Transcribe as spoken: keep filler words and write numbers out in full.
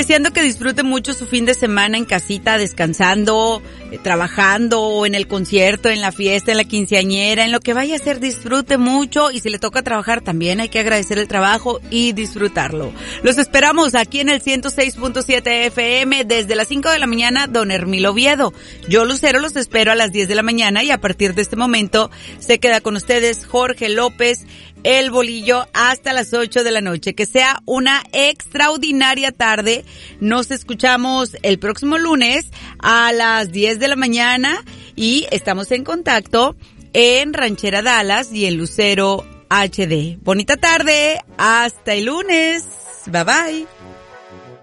deseando que disfrute mucho su fin de semana en casita, descansando, eh, trabajando, o en el concierto, en la fiesta, en la quinceañera, en lo que vaya a hacer, disfrute mucho, y si le toca trabajar también hay que agradecer el trabajo y disfrutarlo. Los esperamos aquí en el ciento seis punto siete F M desde las cinco de la mañana, don Hermilo Oviedo. Yo, Lucero, los espero a las diez de la mañana, y a partir de este momento se queda con ustedes Jorge López, el Bolillo, hasta las ocho de la noche. Que sea una extraordinaria tarde. Nos escuchamos el próximo lunes a las diez de la mañana y estamos en contacto en Ranchera Dallas y en Lucero H D. Bonita tarde. Hasta el lunes. Bye bye.